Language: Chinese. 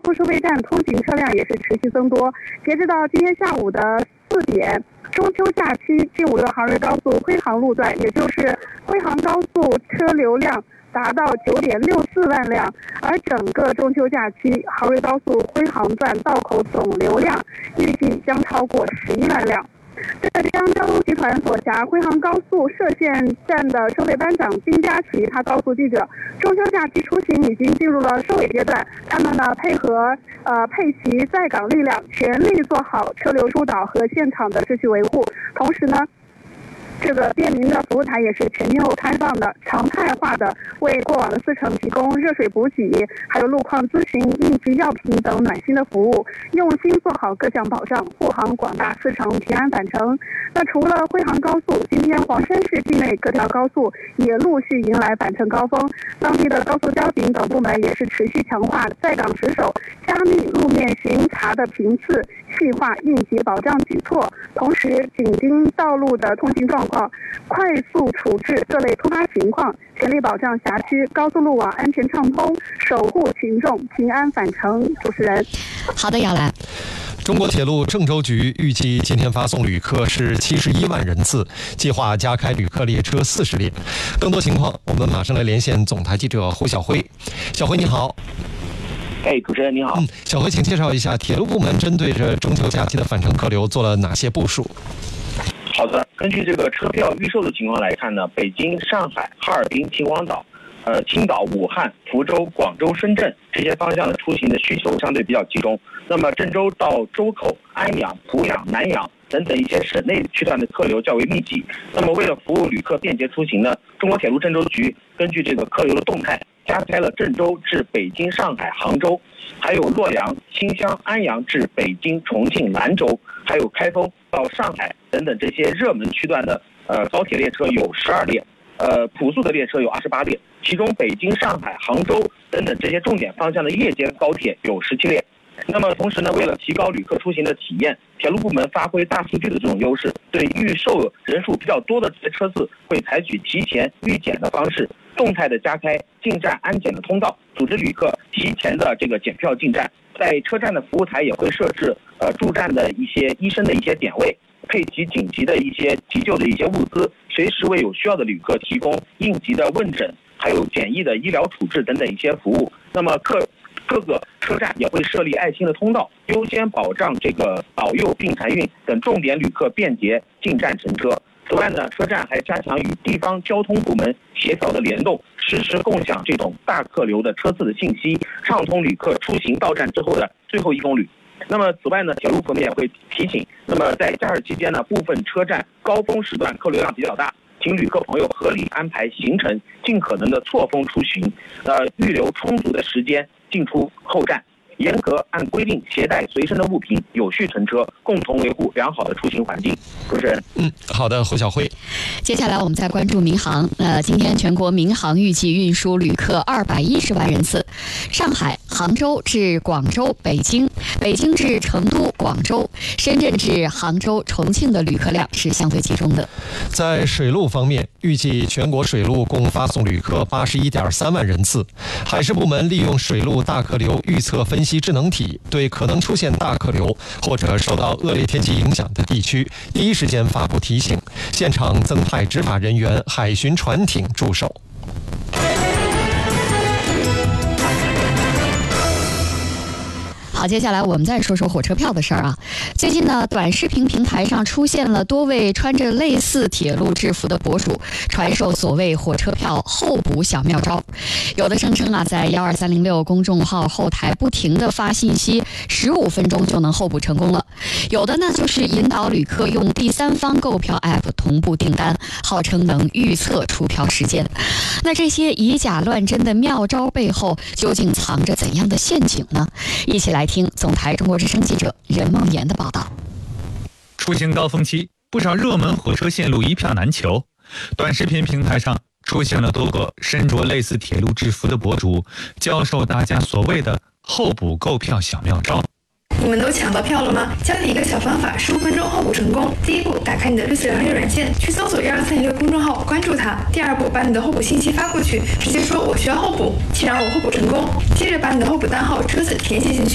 速收费站通行车辆也是持续增多。截止到今天下午的4点，中秋假期G56杭瑞高速辉杭路段，也就是辉杭高速车流量达到9.64万辆，而整个中秋假期杭瑞高速辉杭段道口总流量预计将超过11万辆。浙江交通集团所辖辉杭高速涉县站的收费班长丁佳琪，他告诉记者，中秋假期出行已经进入了收尾阶段，他们呢配齐在岗力量，全力做好车流疏导和现场的秩序维护，同时呢，这个便民的服务台也是全天候开放的，常态化的为过往的司乘提供热水补给，还有路况咨询、应急药品等暖心的服务，用心做好各项保障，护航广大司乘平安返程。那除了辉杭高速，今天黄山市境内各条高速也陆续迎来返程高峰，当地的高速交警等部门也是持续强化在岗值守、加密路面巡查的频次，细化应急保障举措，同时紧盯道路的通行状况，快速处置各类突发情况，全力保障辖区高速路网安全畅通，守护群众平安返程。主持人， 好的，姚兰。 中国铁路郑州局预计今天发送旅客是71万人次，计划加开旅客列车40列。更多情况，我们马上来连线总台记者胡晓辉。小辉你好。 主持人你好。 小辉，请介绍一下铁路部门针对着中秋假期的返程客流做了哪些部署？ 好的，根据这个车票预售的情况来看呢，北京、上海、哈尔滨、秦皇岛、青岛、武汉、福州、广州、深圳这些方向的出行的需求相对比较集中。那么郑州到周口、安阳、濮阳、南阳等等一些省内区段的客流较为密集。那么为了服务旅客便捷出行呢，中国铁路郑州局根据这个客流的动态，加开了郑州至北京、上海、杭州，还有洛阳、新乡、安阳至北京、重庆、兰州，还有开封到上海等等这些热门区段的高铁列车有12列，普速的列车有28列，其中北京、上海、杭州等等这些重点方向的夜间高铁有17列。那么同时呢，为了提高旅客出行的体验，铁路部门发挥大数据的这种优势，对预售人数比较多的这些车次，会采取提前预检的方式，动态的加开进站安检的通道，组织旅客提前的这个检票进站。在车站的服务台也会设置驻站的一些医生的一些点位，配齐紧急的一些急救的一些物资，随时为有需要的旅客提供应急的问诊，还有简易的医疗处置等等一些服务。那么各个车站也会设立爱心的通道，优先保障这个保佑病残孕等重点旅客便捷进站乘车。此外呢，车站还加强与地方交通部门协调的联动，实时共享这种大客流的车次的信息，畅通旅客出行到站之后的最后1公里。那么此外呢，铁路方面也会提醒，那么在假日期间呢，部分车站高峰时段客流量比较大，请旅客朋友合理安排行程，尽可能的错峰出行，预留充足的时间进出后站，严格按规定携带随身的物品，有序乘车，共同维护良好的出行环境。主持人， 好的，胡晓辉。 接下来我们再关注民航。今天全国民航预计运输旅客210万人次，上海、杭州至广州、北京、北京至成都、广州、深圳至杭州、重庆的旅客量是相对集中的。 在水路方面，预计全国水路共发送旅客81.3万人次。海事部门利用水路大客流预测分析智能体，对可能出现大客流或者受到恶劣天气影响的地区，第一时间发布提醒，现场增派执法人员、海巡船艇驻守。 好，接下来我们再说说火车票的事儿啊。最近呢，短视频平台上出现了多位穿着类似铁路制服的博主，传授所谓火车票候补小妙招。有的声称啊，在12306公众号后台不停地发信息，15分钟就能候补成功了。有的呢，就是引导旅客用第三方购票 App 同步订单，号称能预测出票时间。那这些以假乱真的妙招背后，究竟藏着怎样的陷阱呢？一起来听总台中国之声记者任梦妍的报道。 出行高峰期，不少热门火车线路一票难求，短视频平台上出现了多个身着类似铁路制服的博主，教授大家所谓的候补购票小妙招。 你们都抢到票了吗？教你一个小方法，15分钟候补成功。第一步，打开你的绿色行业软件，去搜索12306公众号，关注它。第二步，把你的候补信息发过去，直接说我需要候补，请让我候补成功。接着把你的候补单号、车子填写进去。